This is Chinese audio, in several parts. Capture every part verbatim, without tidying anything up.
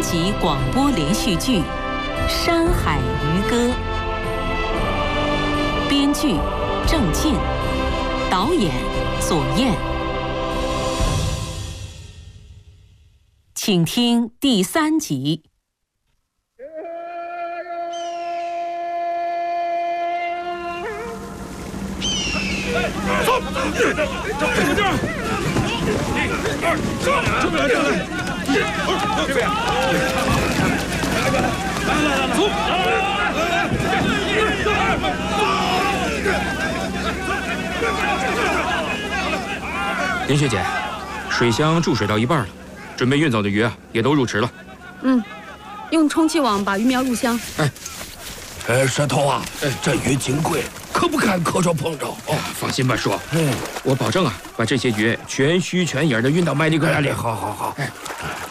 集广播连续剧《山海渔歌》，编剧郑健，导演左燕。请听第三集。 走，这边，一、二、三，这边，这边，一、二，这边，来来来来，走，来来来， 林学姐，水箱注水到一半了，准备运走的鱼啊也都入池了。 嗯，用充气网把鱼苗入箱。 哎， 哎，石头啊，哎，这鱼金贵。可不敢磕着碰着哦！ 放心吧，叔， 嗯， 我保证啊，把这些鱼全须全影的运到麦粒哥那里。 好好好。哎，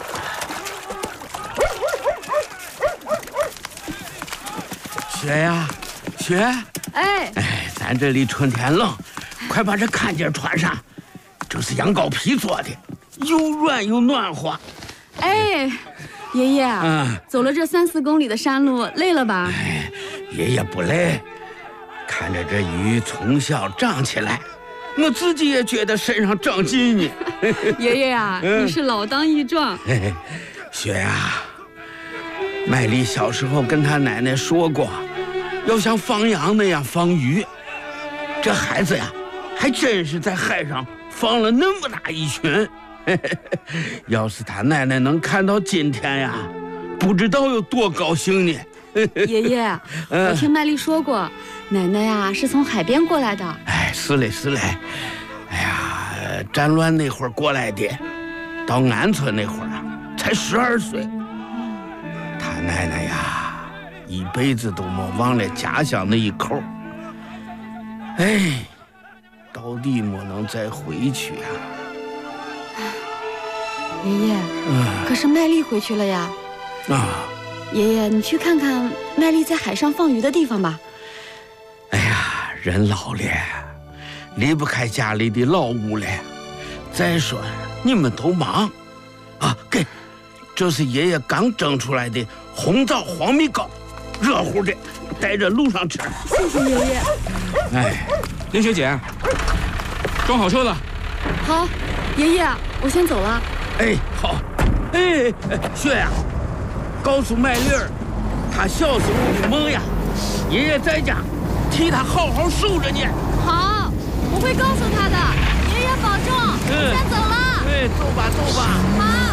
雪呀，雪！ 哎哎，咱这里春天冷，快把这坎肩穿上，这是羊羔皮做的，又软又暖和。 哎，爷爷， 嗯， 走了这三四公里的山路，累了吧？ 哎，爷爷不累。看着这鱼从小长起来，我自己也觉得身上长劲呢。 爷爷呀，嗯、你是老当益壮。 嘿嘿，雪呀，麦丽小时候跟他奶奶说过，要像放羊那样放鱼。这孩子呀，还真是在海上放了那么大一群。要是他奶奶能看到今天呀，不知道有多高兴呢。 爷爷，我听麦丽说过，奶奶呀是从海边过来的。 哎，是嘞是嘞。哎呀，战乱那会儿过来的，到安村那会儿啊，才十二岁。他奶奶呀，一辈子都没忘了家乡那一口。哎，到底没能再回去呀、 啊。爷爷，嗯，可是麦丽回去了呀。 啊。 爷爷，你去看看麦丽在海上放鱼的地方吧。 哎呀，人老了，离不开家里的老屋了。再说你们都忙啊，给，这是爷爷刚蒸出来的红枣黄米糕，热乎的，带着路上吃。 谢谢爷爷。 哎，林学姐，装好车了。 好，爷爷，我先走了。 哎，好。哎，雪呀。告诉麦粒儿，他小时候的梦呀，爷爷在家替他好好守着呢。 好，我会告诉他的。爷爷保重，我先走了。 哎，走吧，走吧。 好。